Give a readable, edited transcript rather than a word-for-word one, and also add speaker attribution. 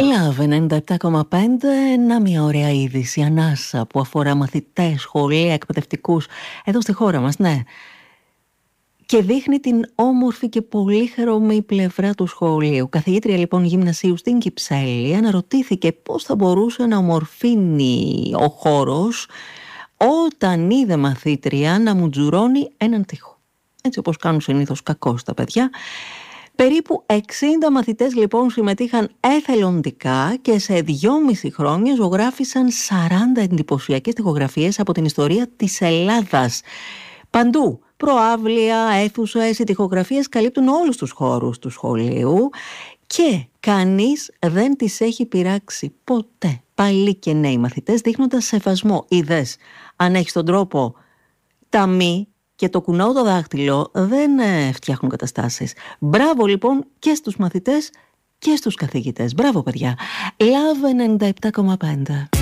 Speaker 1: Love 97,5, μια ωραία είδηση, ανάσα που αφορά μαθητές, σχολεία, εκπαιδευτικούς εδώ στη χώρα μας, ναι. Και δείχνει την όμορφη και πολύχρωμη πλευρά του σχολείου. Καθηγήτρια λοιπόν γυμνασίου στην Κυψέλη αναρωτήθηκε πώς θα μπορούσε να ομορφύνει ο χώρος όταν είδε μαθήτρια να μουτζουρώνει έναν τοίχο. Έτσι όπως κάνουν συνήθως κακώς τα παιδιά. Περίπου 60 μαθητές λοιπόν συμμετείχαν εθελοντικά και σε 2,5 χρόνια ζωγράφισαν 40 εντυπωσιακές τοιχογραφίες από την ιστορία της Ελλάδας. Παντού, προαύλια, αίθουσες, οι τοιχογραφίες καλύπτουν όλους τους χώρους του σχολείου και κανείς δεν τις έχει πειράξει ποτέ. Παλιοί και νέοι μαθητές δείχνοντας σεβασμό. Είδες, αν έχεις τον τρόπο, τα μη και το κουνάω το δάχτυλο δεν φτιάχνουν καταστάσεις. Μπράβο λοιπόν και στους μαθητές και στους καθηγητές. Μπράβο παιδιά. Love 97,5.